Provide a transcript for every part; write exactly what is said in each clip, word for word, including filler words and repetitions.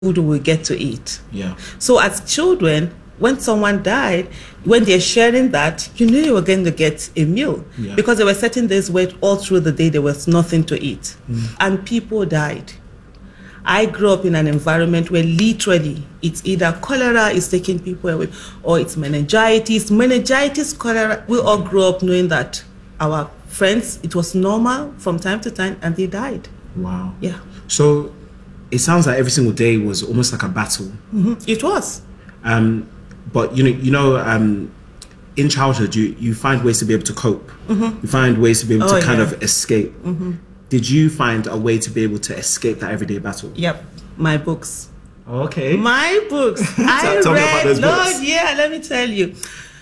food we get to eat. Yeah. So as children, when someone died, when they're sharing that, you knew you were going to get a meal. Yeah. Because there were certain days where all through the day there was nothing to eat. Mm. And people died. I grew up in an environment where literally it's either cholera is taking people away or it's meningitis. Meningitis, cholera, we all grew up knowing that our friends, it was normal from time to time and they died. Wow. Yeah. So it sounds like every single day was almost like a battle. Mm-hmm. It was. Um, but you know, you know, um, in childhood, you, you find ways to be able to cope. Mm-hmm. You find ways to be able oh, to kind yeah. of escape. Mm-hmm. Did you find a way to be able to escape that everyday battle? Yep, my books. Okay. My books. I tell read. me about those no, books. yeah, let me tell you.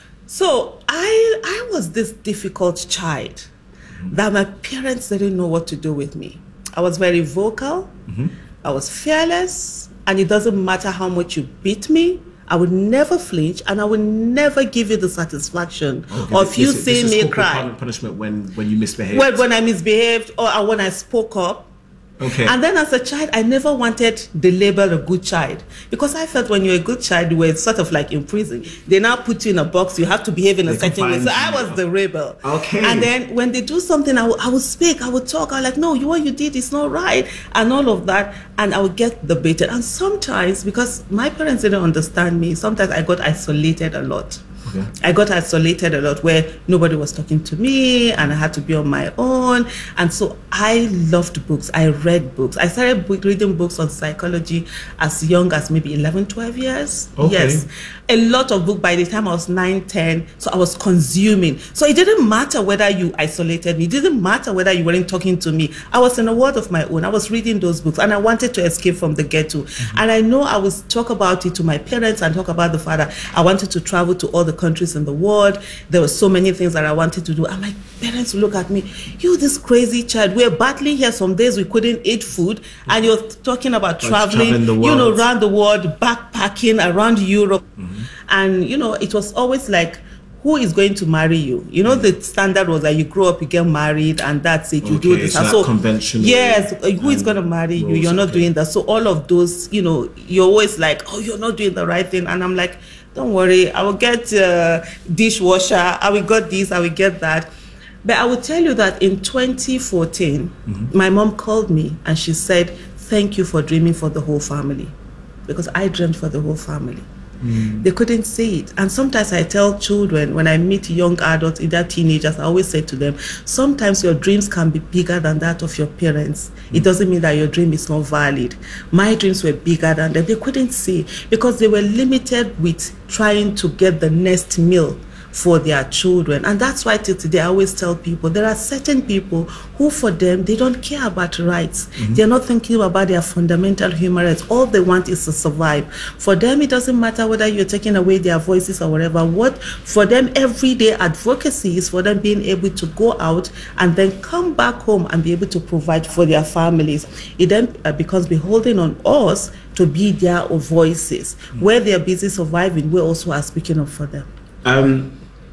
So I I was this difficult child mm-hmm. that my parents didn't know what to do with me. I was very vocal. Mm-hmm. I was fearless, and it doesn't matter how much you beat me. I would never flinch, and I would never give you the satisfaction okay. of you this, seeing this me is cry. Punishment when when you misbehaved. When, when I misbehaved or when I spoke up. Okay. And then as a child, I never wanted the label a good child because I felt when you're a good child, you were sort of like in prison. They now put you in a box. You have to behave in a they certain way. So I was the rebel. Okay. And then when they do something, I, I would speak, I would talk. I was like, no, you what you did is not right, and all of that. And I would get debated. And sometimes, because my parents didn't understand me, sometimes I got isolated a lot. Okay. I got isolated a lot where nobody was talking to me and I had to be on my own. And so I loved books. I read books. I started book, reading books on psychology as young as maybe eleven, twelve years. Okay. Yes. A lot of books by the time I was nine, ten. So I was consuming. So it didn't matter whether you isolated me. It didn't matter whether you weren't talking to me. I was in a world of my own. I was reading those books and I wanted to escape from the ghetto. Mm-hmm. And I know I would talk about it to my parents and talk about the father. I wanted to travel to all the countries in the world. There were so many things that I wanted to do. And my parents would look at me, you this crazy child, we're battling here some days we couldn't eat food and you're talking about like traveling, you know, around the world, backpacking around Europe. Mm-hmm. And, you know, it was always like, who is going to marry you? You know, the standard was that you grow up, you get married, and that's it. You okay, do this. So, so conventional. Yes, who is going to marry you? You're not okay. doing that. So all of those, you know, you're always like, oh, you're not doing the right thing. And I'm like, don't worry, I will get a dishwasher. I will get this. I will get that. But I will tell you that in twenty fourteen, mm-hmm. my mom called me and she said, thank you for dreaming for the whole family. Because I dreamed for the whole family. Mm. They couldn't see it. And sometimes I tell children, when I meet young adults, either teenagers, I always say to them, sometimes your dreams can be bigger than that of your parents. Mm. It doesn't mean that your dream is not valid. My dreams were bigger than them. They couldn't see because they were limited with trying to get the next meal for their children. And that's why till today I always tell people there are certain people who for them they don't care about rights. Mm-hmm. They're not thinking about their fundamental human rights. All they want is to survive. For them it doesn't matter whether you're taking away their voices or whatever. What for them everyday advocacy is for them being able to go out and then come back home and be able to provide for their families. It then becomes beholden on us to be their voices. Mm-hmm. Where they're busy surviving, we also are speaking up for them. Um,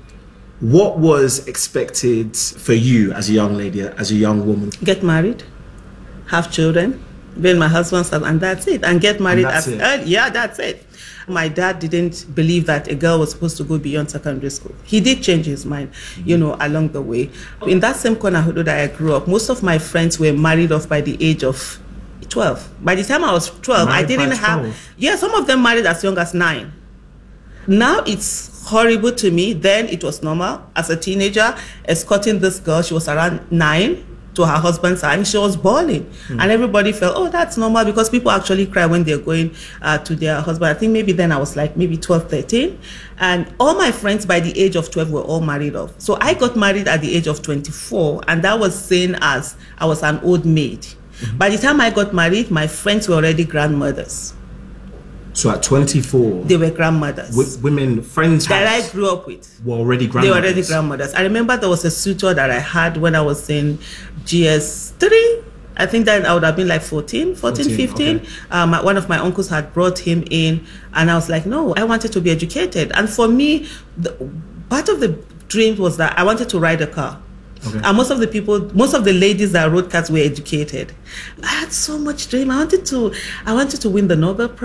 what was expected for you as a young lady, as a young woman? Get married, have children, be my husband's son, and that's it. And get married. And that's as it. Uh, yeah, that's it. My dad didn't believe that a girl was supposed to go beyond secondary school. He did change his mind, mm-hmm. you know, along the way. In that same corner that I grew up, most of my friends were married off by the age of twelve. By the time I was twelve, married I didn't have... Yeah, some of them married as young as nine. Now it's horrible to me. Then it was normal. As a teenager, escorting this girl, she was around nine, to her husband's side, and she was bawling. Mm. And everybody felt, oh, that's normal, because people actually cry when they're going uh, to their husband. I think maybe then I was like maybe twelve, thirteen. And all my friends by the age of twelve were all married off. So I got married at the age of twenty-four, and that was seen as I was an old maid. Mm-hmm. By the time I got married, my friends were already grandmothers. So at twenty-four, they were grandmothers. W- women, friends that I grew up with were already grandmothers. They were already grandmothers. I remember there was a suitor that I had when I was in G S three. I think that I would have been like fourteen, fourteen, fifteen. Okay. Um, one of my uncles had brought him in, and I was like, no, I wanted to be educated. And for me, the, part of the dream was that I wanted to ride a car. Okay. And most of the people, most of the ladies that wrote cards were educated. I had so much dream. I wanted to, I wanted to win the Nobel Prize.